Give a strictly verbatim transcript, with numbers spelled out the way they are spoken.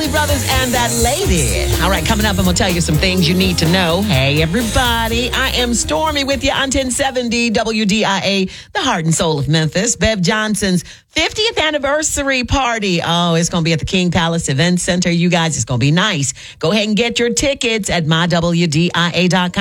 Isley Brothers and That Lady. All right, coming up, I'm going to tell you some things you need to know. Hey, everybody. I am Stormy with you on ten seventy W D I A, the heart and soul of Memphis. Bev Johnson's fiftieth anniversary party. Oh, it's going to be at the King Palace Event Center. You guys, it's going to be nice. Go ahead and get your tickets at my W D I A dot com.